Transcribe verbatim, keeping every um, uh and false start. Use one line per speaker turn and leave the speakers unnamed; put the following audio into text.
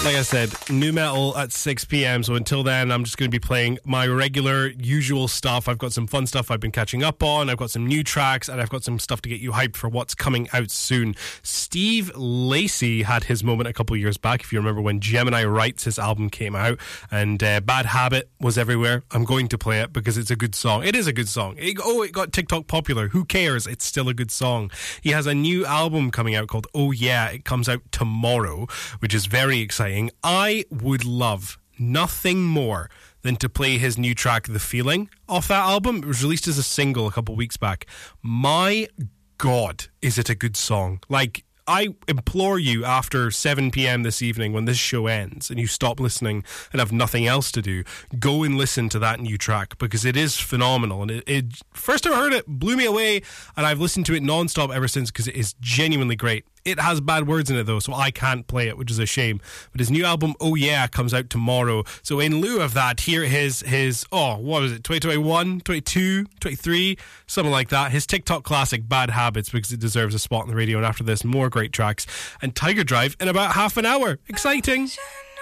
Like I said, new metal at six p.m. So until then, I'm just going to be playing my regular, usual stuff. I've got some fun stuff I've been catching up on. I've got some new tracks, and I've got some stuff to get you hyped for what's coming out soon. Steve Lacy had his moment a couple of years back, if you remember when Gemini Writes, his album came out, and uh, Bad Habit was everywhere. I'm going to play it because it's a good song. It is a good song. It, oh, it got TikTok popular. Who cares? It's still a good song. He has a new album coming out called Oh Yeah. It comes out tomorrow, which is very exciting. I would love nothing more than to play his new track, The Feeling, off that album. It was released as a single a couple of weeks back. My God, is it a good song. Like, I implore you, after seven p.m. this evening, when this show ends and you stop listening and have nothing else to do, go and listen to that new track, because it is phenomenal. And it, it first time I heard it, blew me away, and I've listened to it non-stop ever since, because it is genuinely great. It has bad words in it, though, so I can't play it, which is a shame. But his new album, Oh Yeah, comes out tomorrow. So in lieu of that, here his, his oh, what was it, twenty twenty-one, twenty-two, twenty-three, something like that. His TikTok classic, Bad Habits, because it deserves a spot on the radio. And after this, more great tracks. And Tiger Drive in about half an hour. Exciting.